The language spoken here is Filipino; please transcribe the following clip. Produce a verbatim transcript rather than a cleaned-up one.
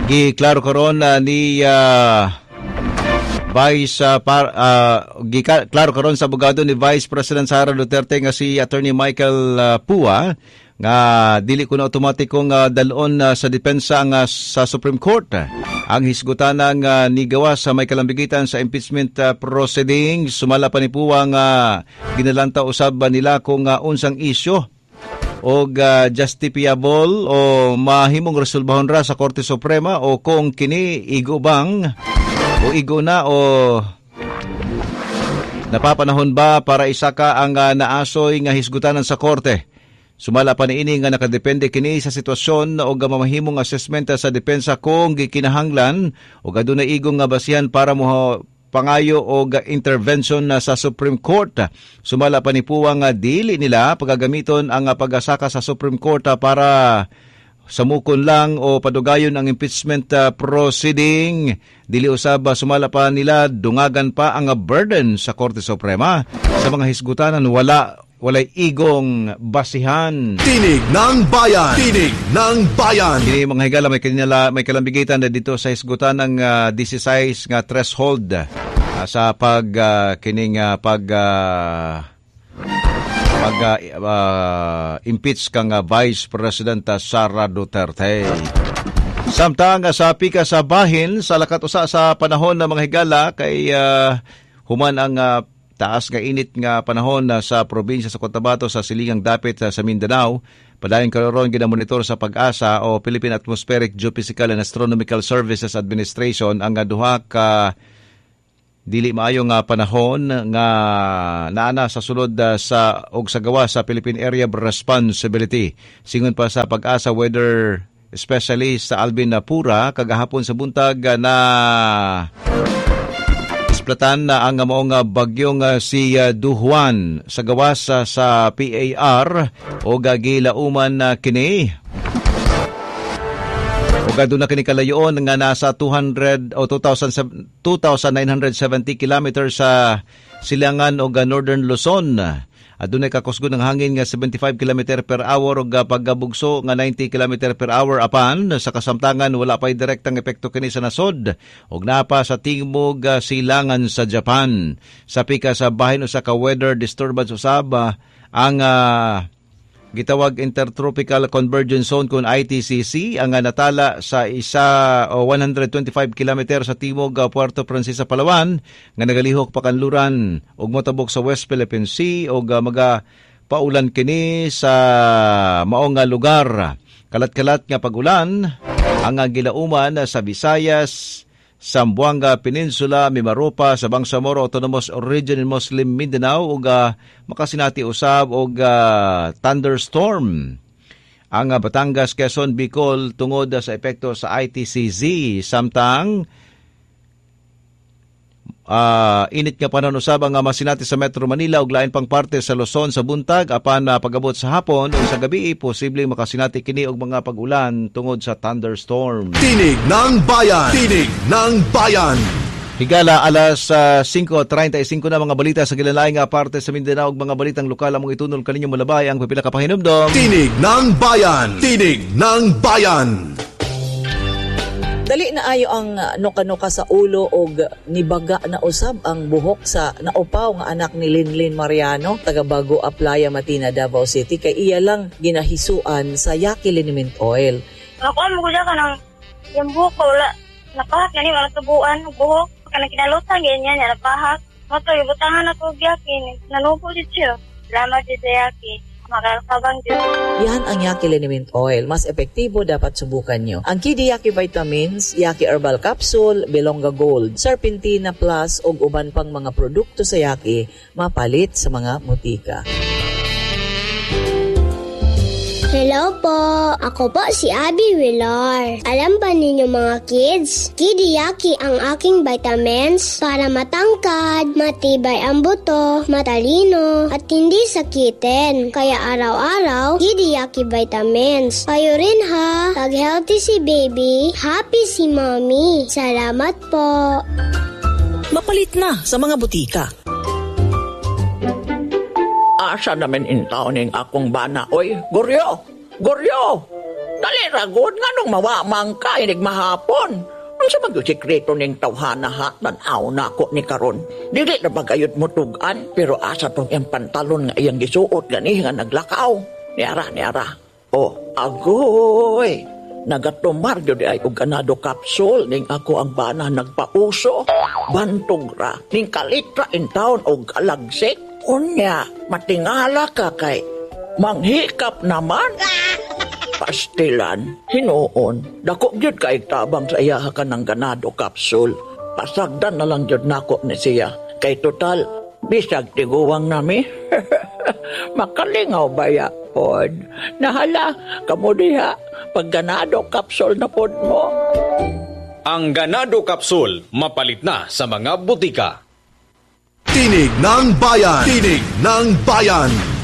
Gi klaro karon uh, ni uh, Vice uh, par, uh, gi klaro karon sa abogado ni Vice President Sara Duterte nga si Attorney Michael uh, Pua nga dili kuno automatikong uh, dalon uh, sa depensa nga uh, sa Supreme Court ang hisgutan ng uh, nigawa sa may kalambigitan sa impeachment uh, proceedings. Sumala pa ni Pua nga uh, ginalanta usab nila kung uh, unsang isyu o uh, justifiable o mahimong resolbahon ra sa Korte Suprema o kung kini igo bang o igo na o napapanahon ba para isaka ang uh, naasoy nga hisgutanan sa Korte. Sumala pa niini nga nakadepende kini sa sitwasyon o gamamahimong assessment sa depensa kung gikinahanglan o adunay igong nga basihan para mo pangayo o intervention na sa Supreme Court. Sumala pa ni Pua nga dili nila pagagamiton ang pagasaka sa Supreme Court para samukon lang o padugayon ang impeachment uh, proceeding. Dili usab sumala pa nila dungagan pa ang burden sa Korte Suprema sa mga hisgutanan wala walay igong basihan. Tinig ng Bayan! Tinig ng Bayan! Kini mga higala may kanila may kalambigitan na dito sa hisgutan ng uh, sixteen nga threshold uh, sa pag uh, kining uh, pag uh, pag uh, uh, impeach kang uh, Vice President Sara Duterte. Samtang uh, sa pika sa bahin sa lakat usa sa panahon ng mga higala kay uh, human ang uh, taas nga init nga panahon uh, sa probinsya sa Cotabato sa silingang dapit uh, sa Mindanao. Padayon karon ginamonitor sa Pag-asa o Philippine Atmospheric Geophysical and Astronomical Services Administration ang uh, duha ka dili maayo nga panahon nga naana sa sulod uh, sa og sa gawa sa Philippine Area of Responsibility. Singon pa sa Pag-asa weather specialist sa Alvin Pura kagahapon sa buntag uh, na isplatan na ang maong bagyong uh, si uh, Duhuan sa gawas uh, sa P A R o gagilauman na uh, kini. O gado na kini kalayoon nga nasa two hundred o two thousand nine hundred seventy kilometers sa silangan o Northern Luzon. Adunay kakusgo ng hangin nga seventy-five kilometers per hour o paggabugso nga ninety kilometers per hour apan sa kasamtangan wala pa'y direktang epekto kini sa nasod og napa sa tingmog uh, silangan sa Japan. Sa pika sa bahin usa ka weather disturbance usab uh, ang uh, gitawag Intertropical Convergence Zone kung I T C C ang uh, natala sa isa o one hundred twenty-five kilometers sa timog uh, Puerto Princesa, Palawan nga nagalihok pa kanluran og motabok sa West Philippine Sea og uh, maga paulan kini sa maong nga lugar. Kalat-kalat nga pagulan ang uh, gilauman uh, sa Visayas, Zamboanga Peninsula, Mimaropa, sa Bangsamoro Autonomous Region in Muslim Mindanao ug uh, makasinati usab og uh, thunderstorm ang uh, Batangas, Quezon, Bicol tungod uh, sa epekto sa I T C Z. Samtang uh, init nga panahon usab ang uh, masinati sa Metro Manila ug lain pang parte sa Luzon sa buntag apan uh, pag-abot sa hapon o sa gabi posibleng makasinati kini og mga pag-ulan tungod sa thunderstorm. Tinig ng Bayan! Tinig ng Bayan! Higala alas uh, five thirty-five na mga balita sa gilalayng nga parte sa Mindanao ug mga balitang lokal among itunol kaninyo malabay ang pipila ka pahinumdom. Tinig ng Bayan! Tinig ng Bayan! Dali na ayo ang nuka-nuka sa ulo og nibaga na usab ang buhok sa naupaw nga anak ni Linlin Mariano taga Bago Aplaya, Matina, Davao City kay iya lang ginahisuan sa Yaqui Liniment Oil. Ako mo gud ka nang yung buhok ko wala napahak gani wala tubuan buhok kana kinalutan ganyan niya napahak. Mato ibutangan ako og Yaqui nanupo jud siya. Salamat jud sa Yaqui. Yan ang Yaqui Liniment Oil. Mas epektibo dapat subukan nyo. Ang Kidi Yaqui Vitamins, Yaqui Herbal Capsule, Belonga Gold, Serpentina Plus ug uban pang mga produkto sa Yaqui mapalit sa mga mutika. Hello po! Ako po si Abby Villar. Alam ba ninyo mga kids? Kidi Yaqui ang aking vitamins para matangkad, matibay ang buto, matalino, at hindi sakitin. Kaya araw-araw, Kidi Yaqui vitamins. Kayo rin ha! Pag-healthy si baby, happy si mommy. Salamat po! Mapalit na sa mga butika. Asa naman intaw ning akong bana. Oy, Goryo! Goryo! Dali ragod nga nung mawamang ka inig mahapon. Ano sa mag-sikreto ning tawhana ha, tanaw na ako ni karon. Dili na bagayod mo tugan, pero asa tong iyang pantalon nga iyang gisuot gani nga naglakaw. Niara, niara. Oh, agoy! Nagatumar yun ay og ganado kapsul ning ako ang bana nagpauso. Bantog ra, ning kalitra in town og kalagsik. Unya, matingala ka kay manghikap naman. Pastilan, hinuon, dako gyud kay tabang sa iya ka ng ganado kapsul. Pasagdan na lang gyud nako ni siya. Kay total, bisag tiguwang nami. Makalingaw baya pod. Nahala, kamo diha, pag ganado kapsul na pod mo. Ang ganado kapsul, mapalit na sa mga butika. Tinig ng Bayan. Tinig ng Bayan.